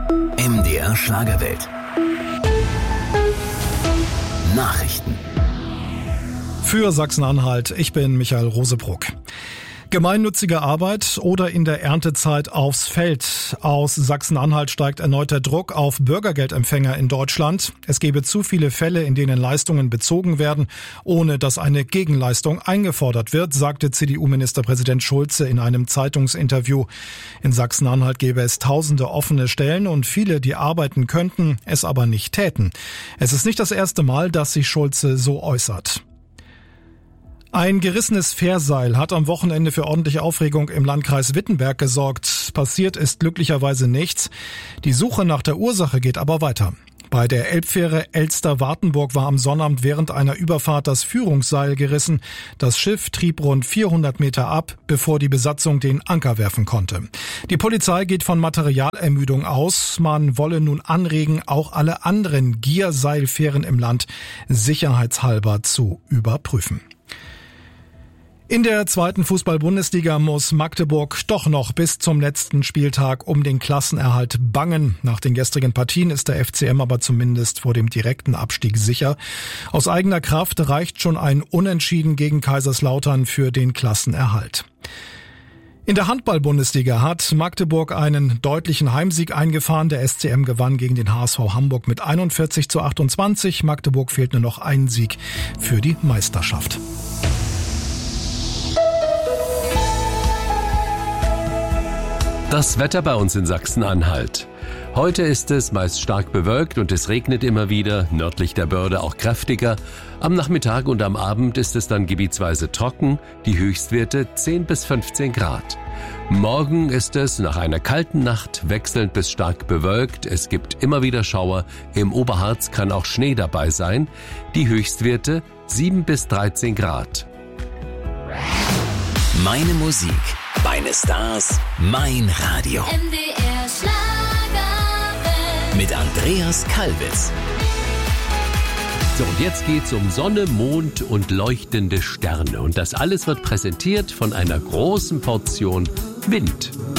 MDR Schlagerwelt. Nachrichten. Für Sachsen-Anhalt, ich bin Michael Rosebruck. Gemeinnützige Arbeit oder in der Erntezeit aufs Feld. Aus Sachsen-Anhalt steigt erneut der Druck auf Bürgergeldempfänger in Deutschland. Es gebe zu viele Fälle, in denen Leistungen bezogen werden, ohne dass eine Gegenleistung eingefordert wird, sagte CDU-Ministerpräsident Schulze in einem Zeitungsinterview. In Sachsen-Anhalt gäbe es tausende offene Stellen und viele, die arbeiten könnten, es aber nicht täten. Es ist nicht das erste Mal, dass sich Schulze so äußert. Ein gerissenes Fährseil hat am Wochenende für ordentliche Aufregung im Landkreis Wittenberg gesorgt. Passiert ist glücklicherweise nichts. Die Suche nach der Ursache geht aber weiter. Bei der Elbfähre Elster-Wartenburg war am Sonnabend während einer Überfahrt das Führungsseil gerissen. Das Schiff trieb rund 400 Meter ab, bevor die Besatzung den Anker werfen konnte. Die Polizei geht von Materialermüdung aus. Man wolle nun anregen, auch alle anderen Gierseilfähren im Land sicherheitshalber zu überprüfen. In der zweiten Fußball-Bundesliga muss Magdeburg doch noch bis zum letzten Spieltag um den Klassenerhalt bangen. Nach den gestrigen Partien ist der FCM aber zumindest vor dem direkten Abstieg sicher. Aus eigener Kraft reicht schon ein Unentschieden gegen Kaiserslautern für den Klassenerhalt. In der Handball-Bundesliga hat Magdeburg einen deutlichen Heimsieg eingefahren. Der SCM gewann gegen den HSV Hamburg mit 41:28. Magdeburg fehlt nur noch ein Sieg für die Meisterschaft. Das Wetter bei uns in Sachsen-Anhalt. Heute ist es meist stark bewölkt und es regnet immer wieder, nördlich der Börde auch kräftiger. Am Nachmittag und am Abend ist es dann gebietsweise trocken, die Höchstwerte 10 bis 15 Grad. Morgen ist es nach einer kalten Nacht wechselnd bis stark bewölkt. Es gibt immer wieder Schauer, im Oberharz kann auch Schnee dabei sein. Die Höchstwerte 7 bis 13 Grad. Meine Musik, meine Stars, mein Radio. MDR Schlagerwelt. Mit Andreas Kalbitz. So, und jetzt geht's um Sonne, Mond und leuchtende Sterne. Und das alles wird präsentiert von einer großen Portion Wind.